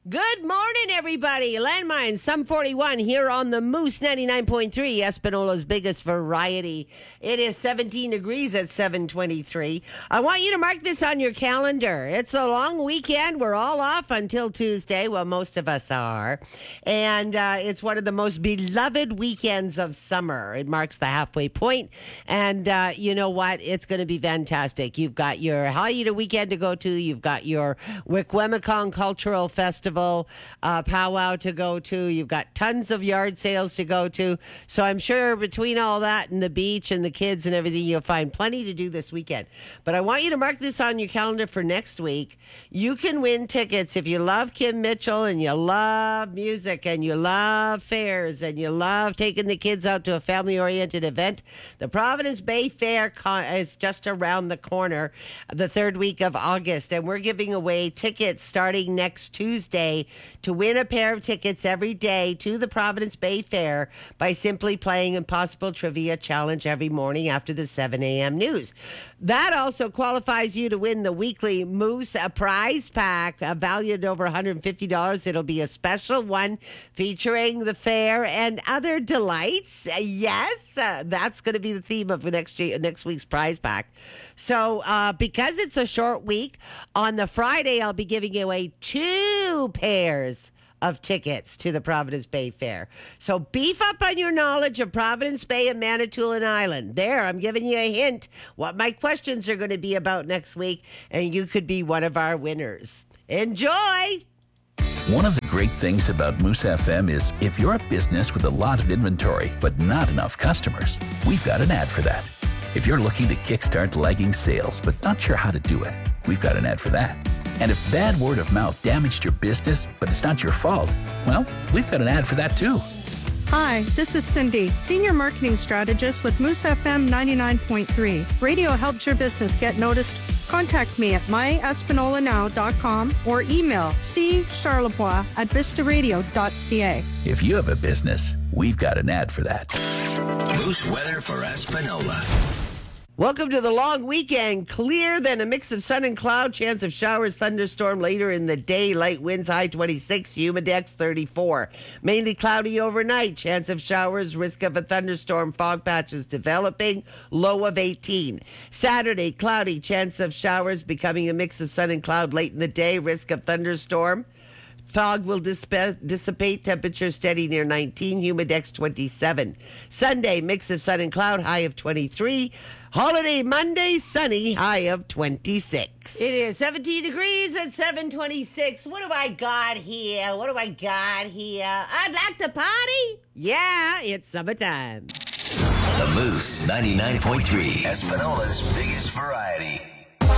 Good morning, everybody. Landmine, some 41 here on the Moose 99.3, Espanola's biggest variety. It is 17 degrees at 7:23. I want you to mark this on your calendar. It's a long weekend. We're all off until Tuesday. Well, most of us are. And it's one of the most beloved weekends of summer. It marks the halfway point. And you know what? It's going to be fantastic. You've got your Haida weekend to go to. You've got your Wikwemikong Cultural Festival powwow to go to. You've got tons of yard sales to go to. So I'm sure between all that and the beach and the kids and everything, you'll find plenty to do this weekend. But I want you to mark this on your calendar for next week. You can win tickets if you love Kim Mitchell and you love music and you love fairs and you love taking the kids out to a family-oriented event. The Providence Bay Fair is just around the corner, the third week of August, and we're giving away tickets starting next Tuesday to win a pair of tickets every day to the Providence Bay Fair by simply playing Impossible Trivia Challenge every morning after the 7 a.m. news. That also qualifies you to win the weekly Moose prize pack valued over $150. It'll be a special one featuring the fair and other delights. Yes, that's going to be the theme of next week's prize pack. So because it's a short week, on the Friday, I'll be giving away 2 pairs of tickets to the Providence Bay Fair. So beef up on your knowledge of Providence Bay and Manitoulin Island. There, I'm giving you a hint what my questions are going to be about next week, and you could be one of our winners. Enjoy! One of the great things about Moose FM is if you're a business with a lot of inventory but not enough customers, we've got an ad for that. If you're looking to kickstart lagging sales but not sure how to do it, we've got an ad for that. And if bad word of mouth damaged your business, but it's not your fault, well, we've got an ad for that too. Hi, this is Cindy, Senior Marketing Strategist with Moose FM 99.3. Radio helps your business get noticed. Contact me at myespinolanow.com or emailccharlebois@vistaradio.ca. If you have a business, we've got an ad for that. Moose weather for Espanola. Welcome to the long weekend. Clear, then a mix of sun and cloud. Chance of showers, thunderstorm later in the day. Light winds, high 26, humidex 34. Mainly cloudy overnight. Chance of showers, risk of a thunderstorm. Fog patches developing, low of 18. Saturday, cloudy. Chance of showers becoming a mix of sun and cloud late in the day. Risk of thunderstorm. Fog will dissipate, temperature steady near 19, humidex 27. Sunday, mix of sun and cloud, high of 23. Holiday Monday, sunny, high of 26. It is 17 degrees at 7:26. What do I got here? I'd like to party. Yeah, it's summertime. The Moose 99.3, Espanola's biggest variety.